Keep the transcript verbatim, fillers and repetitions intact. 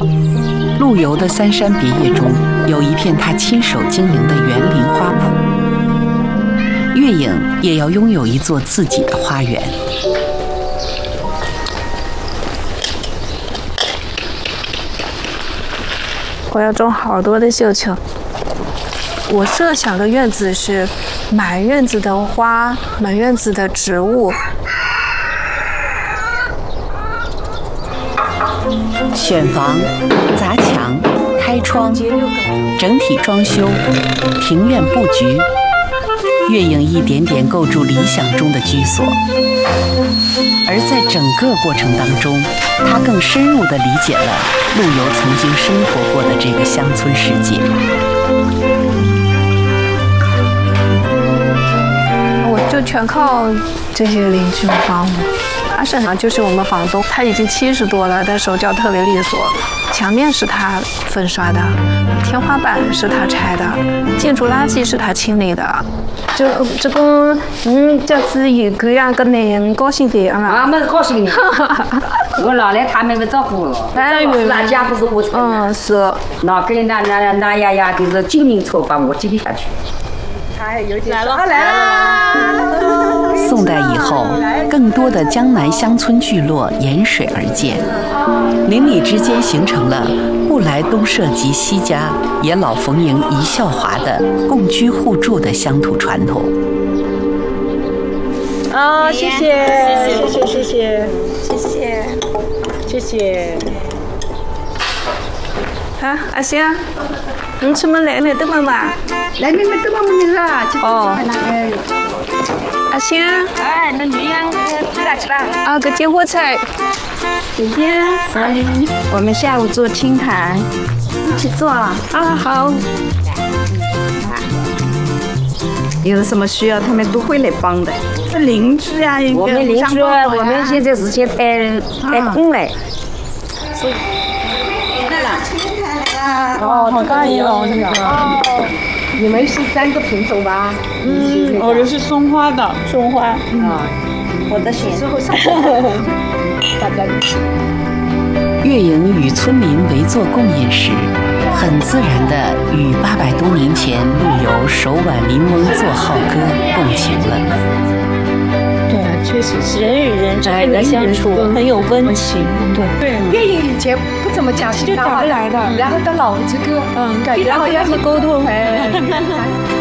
陆游的《三山别业》中有一片他亲手经营的园林花圃，月影也要拥有一座自己的花园。 我要种好多的绣球。我设想的院子是满院子的花，满院子的植物。 选房、砸墙、开窗、整体装修、庭院布局，月影一点点构筑理想中的居所。而在整个过程当中，他更深入地理解了陆游曾经生活过的这个乡村世界。 我就全靠这些邻居帮我。阿婶啊，就是我们房东，他已经七十多了，但手脚特别利索。墙面是他粉刷的，天花板是他拆的，建筑垃圾是他清理的。就这个，嗯，这次有个样个男人高兴点啊！ 啊，没高兴的。我老来他们不照顾我， 哎， 那家不是我承担。 嗯，是。 那跟那那那呀呀，就是救命草把我接下去。 来了，来了！ 宋代以后，更多的江南乡村聚落沿水而建，邻里之间形成了不来东社及西家，也老逢迎一笑华的共居互助的乡土传统。 啊、哦，谢谢，谢谢，谢谢， 谢谢， 谢谢。 啊，阿香，你出门来了，对妈妈？ 来，妹妹都帮我们了， 哦。阿香， 哎，那女人吃了吃了。 啊，个结火菜。 姐姐，我们下午做清谈，一起做啊。 啊，好。 有什么需要，他们都会来帮的。邻居啊， 我们邻居，我们现在是先开开工嘞。 所以，来了，清谈来了。 哦，好大一哦，这个。 哦，你们是三个品种吧？ 嗯，我的是松花的，松花。 啊， 我的选。 大家。 月影与村民围坐共饮时，很自然地与八百多年前陆游手挽民翁作号歌共情了。 对啊，确实是人与人之间的相处很有温情。对对，月影以前不怎么讲就讲不来的， 然后他老这个， 嗯，感觉好像是沟通。